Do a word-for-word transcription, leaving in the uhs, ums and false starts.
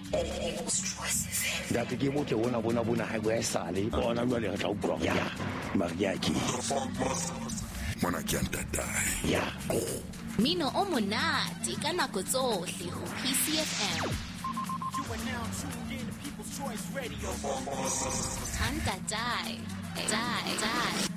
Dati ke botle bona bona bona ha bo esale bona jwale re tla utlwa ya Mariaki Mona ke ntata ya Mino o monate ka nako tsohle ho P C F M. You are now tuned in to People's Choice Radio. Hanta die, die, die.